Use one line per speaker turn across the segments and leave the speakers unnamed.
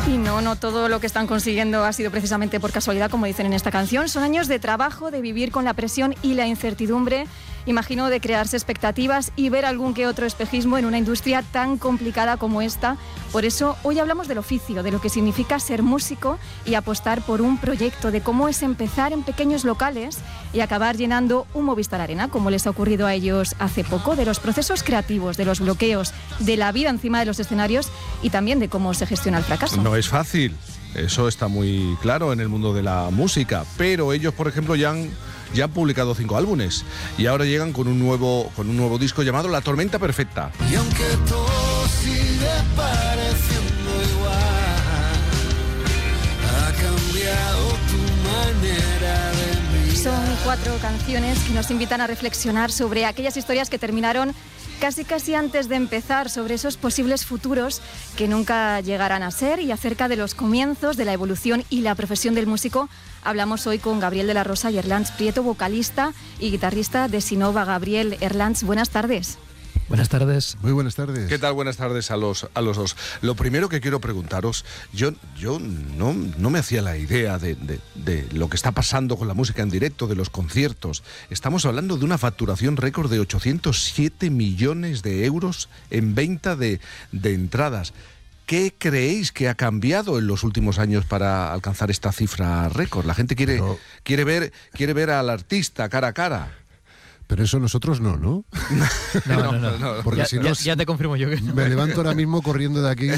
Y no todo lo que están consiguiendo ha sido precisamente por casualidad, como dicen en esta canción. Son años de trabajo, de vivir con la presión y la incertidumbre, imagino, de crearse expectativas y ver algún que otro espejismo en una industria tan complicada como esta. Por eso hoy hablamos del oficio, de lo que significa ser músico y apostar por un proyecto, de cómo es empezar en pequeños locales y acabar llenando un Movistar Arena, como les ha ocurrido a ellos hace poco, de los procesos creativos, de los bloqueos, de la vida encima de los escenarios y también de cómo se gestiona el fracaso.
No es fácil, eso está muy claro en el mundo de la música, pero ellos, por ejemplo, ya han publicado 5 álbumes y ahora llegan con un nuevo disco llamado La Tormenta Perfecta.
Y aunque todo sigue pareciendo igual, ha cambiado tu manera de mirar.
Son 4 canciones que nos invitan a reflexionar sobre aquellas historias que terminaron casi antes de empezar, sobre esos posibles futuros que nunca llegarán a ser, y acerca de los comienzos, de la evolución y la profesión del músico. Hablamos hoy con Gabriel de la Rosa y Erlans Prieto, vocalista y guitarrista de Sinova. Gabriel, Erlans, buenas tardes.
Buenas tardes.
Muy buenas tardes.
¿Qué tal? Buenas tardes a los dos. Lo primero que quiero preguntaros, yo no me hacía la idea de lo que está pasando con la música en directo, de los conciertos. Estamos hablando de una facturación récord de 807 millones de euros en venta de entradas. ¿Qué creéis que ha cambiado en los últimos años para alcanzar esta cifra récord? La gente quiere ver al artista cara a cara.
Pero eso nosotros no.
No.
Porque si no,
ya te confirmo yo que no.
Me levanto ahora mismo corriendo de aquí.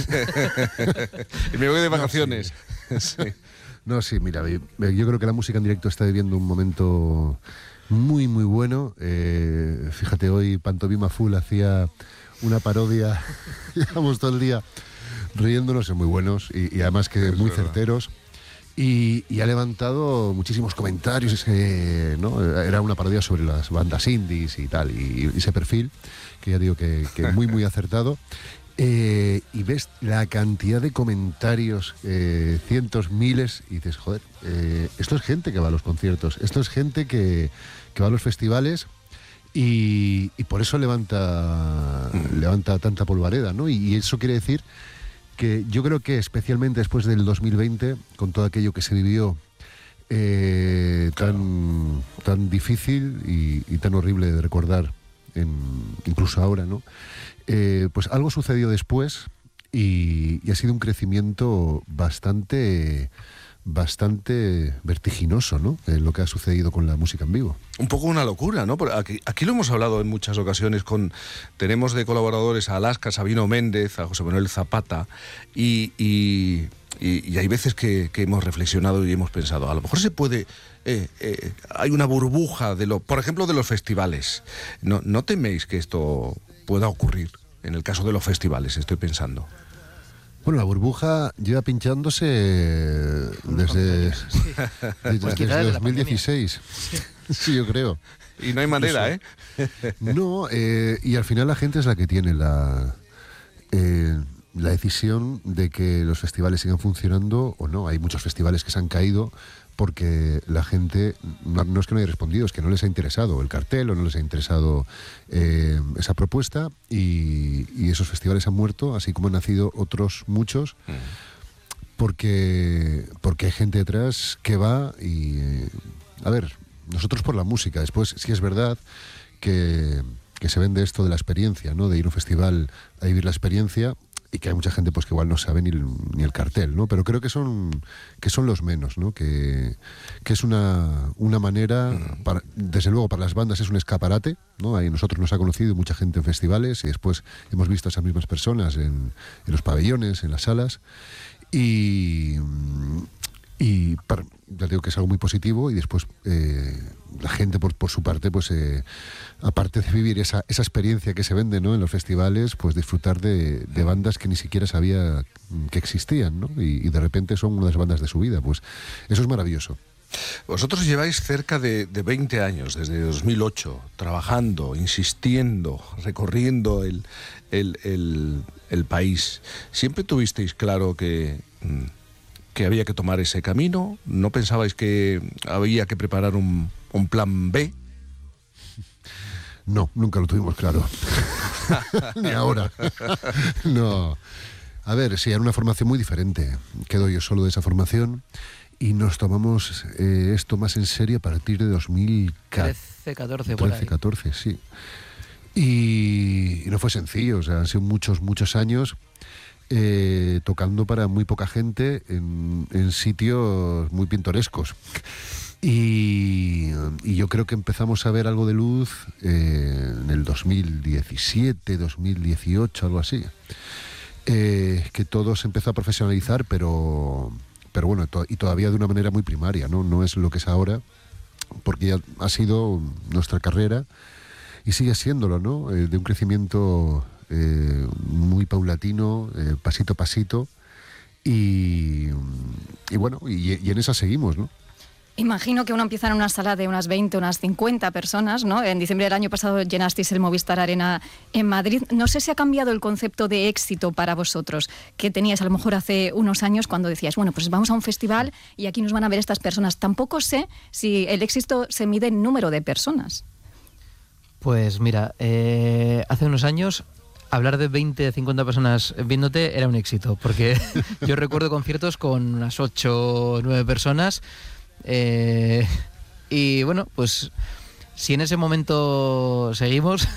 Y me voy de vacaciones.
No, sí, mira, yo creo que la música en directo está viviendo un momento muy, muy bueno. Fíjate, hoy Pantomima Full hacía una parodia, llevamos todo el día riéndonos, son muy buenos y además que muy certeros. Y ha levantado muchísimos comentarios, ¿no? Era una parodia sobre las bandas indies y tal, y ese perfil, que ya digo que muy, muy acertado. Y ves la cantidad de comentarios, cientos, miles, y dices, joder, esto es gente que va a los conciertos, esto es gente que va a los festivales, y por eso levanta tanta polvareda, ¿no? Y eso quiere decir que yo creo que especialmente después del 2020, con todo aquello que se vivió tan difícil y tan horrible de recordar, incluso ahora, ¿no? Pues algo sucedió después y ha sido un crecimiento bastante vertiginoso, ¿no? Lo que ha sucedido con la música en vivo.
Un poco una locura, ¿no? Aquí lo hemos hablado en muchas ocasiones. Tenemos de colaboradores a Alaska, Sabino Méndez, a José Manuel Zapata, y hay veces que hemos reflexionado y hemos pensado, a lo mejor se puede... hay una burbuja, por ejemplo, de los festivales. ¿No teméis que esto pueda ocurrir en el caso de los festivales? Estoy pensando.
Bueno, la burbuja lleva pinchándose desde 2016. Sí, yo creo.
Y no hay manera, ¿eh?
No, y al final la gente es la que tiene la decisión de que los festivales sigan funcionando o no. Hay muchos festivales que se han caído porque la gente, no es que no haya respondido, es que no les ha interesado el cartel o no les ha interesado esa propuesta, y esos festivales han muerto, así como han nacido otros muchos, porque hay gente detrás que va y... a ver, nosotros por la música, después sí es verdad que se vende esto de la experiencia, ¿no? De ir a un festival a vivir la experiencia, y que hay mucha gente pues que igual no sabe ni el cartel, ¿no? Pero creo que son los menos, ¿no? Que es una manera, desde luego para las bandas es un escaparate, ¿no? Ahí nosotros nos ha conocido mucha gente en festivales y después hemos visto a esas mismas personas en los pabellones, en las salas, ya digo que es algo muy positivo, y después la gente por su parte, pues aparte de vivir esa experiencia que se vende, ¿no? En los festivales, pues disfrutar de bandas que ni siquiera sabía que existían, ¿no? Y de repente son una de las bandas de su vida, pues eso es maravilloso.
Vosotros lleváis cerca de 20 años, desde 2008, trabajando, insistiendo, recorriendo el país. ¿Siempre tuvisteis claro que había que tomar ese camino? ¿No pensabais que había que preparar un plan B?
No, nunca lo tuvimos claro. Ni ahora. No. A ver, sí, era una formación muy diferente. Quedo yo solo de esa formación y nos tomamos esto más en serio a partir de 2013,
14, por ahí.
14, sí. Y no fue sencillo, o sea, han sido muchos años tocando para muy poca gente en sitios muy pintorescos. Y yo creo que empezamos a ver algo de luz en el 2017, 2018, algo así. Que todo se empezó a profesionalizar, pero bueno, y todavía de una manera muy primaria, ¿no? No es lo que es ahora, porque ya ha sido nuestra carrera y sigue siéndolo, ¿no? De un crecimiento muy paulatino, pasito a pasito, y bueno, y en esa seguimos, ¿no?
Imagino que uno empieza en una sala de unas 20, unas 50 personas, ¿no? En diciembre del año pasado llenasteis el Movistar Arena en Madrid. No sé si ha cambiado el concepto de éxito para vosotros, que teníais a lo mejor hace unos años cuando decíais, bueno, pues vamos a un festival y aquí nos van a ver estas personas. Tampoco sé si el éxito se mide en número de personas.
Pues mira, hace unos años hablar de 20, 50 personas viéndote era un éxito, porque yo recuerdo conciertos con unas 8 o 9 personas. Y bueno, pues si en ese momento seguimos,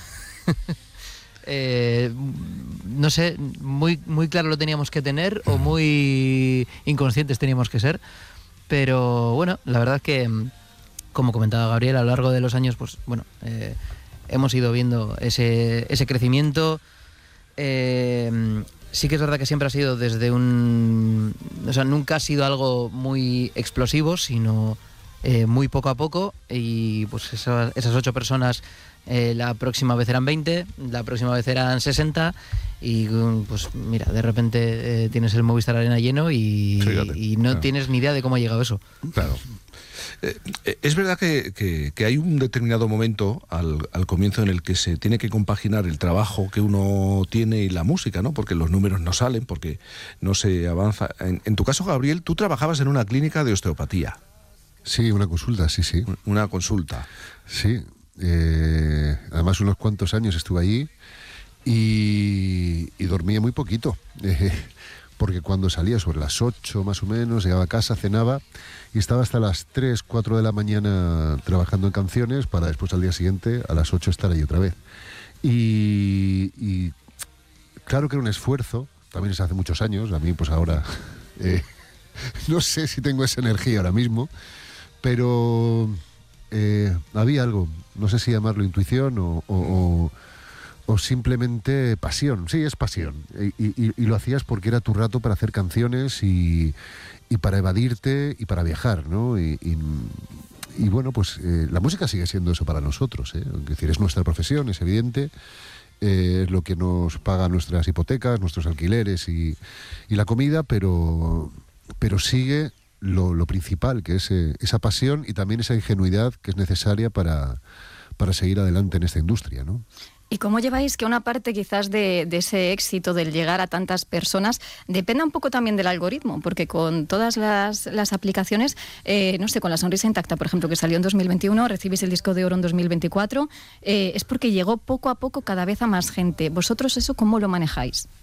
no sé, muy claro lo teníamos que tener o muy inconscientes teníamos que ser, pero bueno, la verdad que, como comentaba Gabriel, a lo largo de los años, pues bueno, hemos ido viendo ese crecimiento. Sí que es verdad que siempre ha sido desde o sea, nunca ha sido algo muy explosivo, sino muy poco a poco, y pues esas 8 personas la próxima vez eran 20, la próxima vez eran 60, y pues mira, de repente tienes el Movistar Arena lleno y no tienes ni idea de cómo ha llegado eso.
Claro. Es verdad que hay un determinado momento al comienzo en el que se tiene que compaginar el trabajo que uno tiene y la música, ¿no? Porque los números no salen, porque no se avanza. En tu caso, Gabriel, tú trabajabas en una clínica de osteopatía.
Sí, una consulta, sí.
Una consulta.
Sí, además unos cuantos años estuve allí y dormía muy poquito. Porque cuando salía sobre las 8 más o menos, llegaba a casa, cenaba y estaba hasta las 3, 4 de la mañana trabajando en canciones para después al día siguiente a las 8 estar ahí otra vez. Y claro que era un esfuerzo, también es hace muchos años, a mí pues ahora no sé si tengo esa energía ahora mismo, pero había algo, no sé si llamarlo intuición o simplemente pasión. Sí, es pasión. Y lo hacías porque era tu rato para hacer canciones y para evadirte y para viajar, ¿no? Y bueno, pues la música sigue siendo eso para nosotros, ¿eh? Es decir, es nuestra profesión, es evidente, es lo que nos paga nuestras hipotecas, nuestros alquileres y la comida, pero sigue lo principal, que es esa pasión y también esa ingenuidad que es necesaria para seguir adelante en esta industria, ¿no?
¿Y cómo lleváis que una parte quizás de ese éxito, del llegar a tantas personas, dependa un poco también del algoritmo? Porque con todas las aplicaciones, no sé, con La Sonrisa Intacta, por ejemplo, que salió en 2021, recibís el disco de oro en 2024, es porque llegó poco a poco cada vez a más gente. ¿Vosotros eso cómo lo manejáis?